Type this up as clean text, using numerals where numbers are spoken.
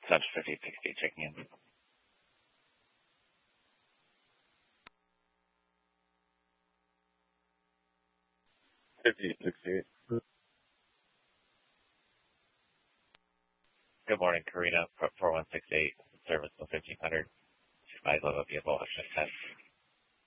Central 5060 checking in. Good morning, Karina, 4168, service till 1500. My logo vehicle, 10.